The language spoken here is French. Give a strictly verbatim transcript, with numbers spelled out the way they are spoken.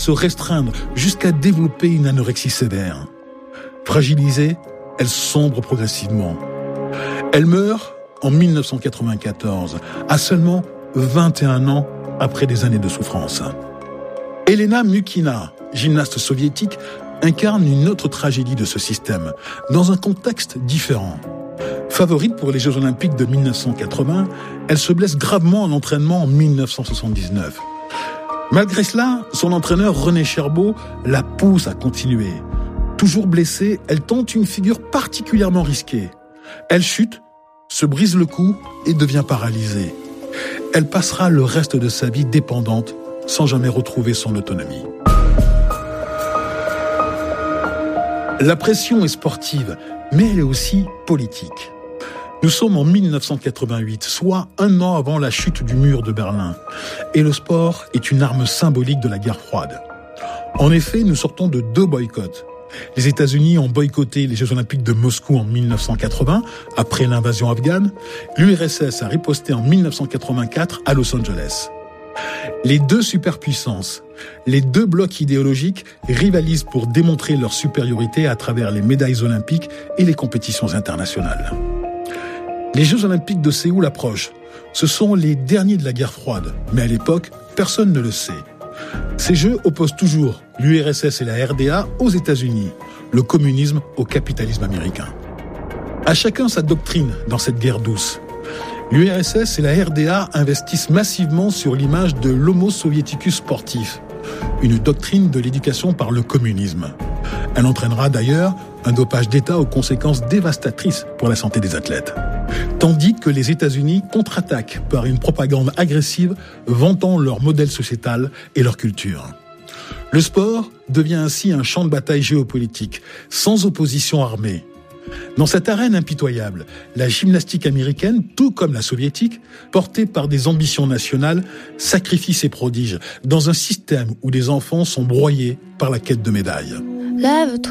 se restreindre jusqu'à développer une anorexie sévère. Fragilisée, elle sombre progressivement. Elle meurt en dix-neuf cent quatre-vingt-quatorze, à seulement vingt et un ans après des années de souffrance. Elena Mukhina, gymnaste soviétique, incarne une autre tragédie de ce système, dans un contexte différent. Favorite pour les Jeux Olympiques de dix-neuf cent quatre-vingts, elle se blesse gravement en entraînement en dix-neuf cent soixante-dix-neuf. Malgré cela, son entraîneur René Cherbaud la pousse à continuer. Toujours blessée, elle tente une figure particulièrement risquée. Elle chute, se brise le cou et devient paralysée. Elle passera le reste de sa vie dépendante, sans jamais retrouver son autonomie. La pression est sportive, mais elle est aussi politique. Nous sommes en dix-neuf cent quatre-vingt-huit, soit un an avant la chute du mur de Berlin. Et le sport est une arme symbolique de la guerre froide. En effet, nous sortons de deux boycotts. Les États-Unis ont boycotté les Jeux Olympiques de Moscou en dix-neuf cent quatre-vingts, après l'invasion afghane. L'U R S S a riposté en dix-neuf cent quatre-vingt-quatre à Los Angeles. Les deux superpuissances, les deux blocs idéologiques rivalisent pour démontrer leur supériorité à travers les médailles olympiques et les compétitions internationales. Les Jeux Olympiques de Séoul approchent. Ce sont les derniers de la guerre froide, mais à l'époque, personne ne le sait. Ces Jeux opposent toujours l'U R S S et la R D A aux États-Unis, le communisme au capitalisme américain. À chacun sa doctrine dans cette guerre douce. L'U R S S et la R D A investissent massivement sur l'image de l'homo soviéticus sportif, une doctrine de l'éducation par le communisme. Elle entraînera d'ailleurs un dopage d'État aux conséquences dévastatrices pour la santé des athlètes. Tandis que les États-Unis contre-attaquent par une propagande agressive vantant leur modèle sociétal et leur culture. Le sport devient ainsi un champ de bataille géopolitique, sans opposition armée. Dans cette arène impitoyable, la gymnastique américaine, tout comme la soviétique, portée par des ambitions nationales, sacrifie ses prodiges dans un système où les enfants sont broyés par la quête de médailles. Lève-toi.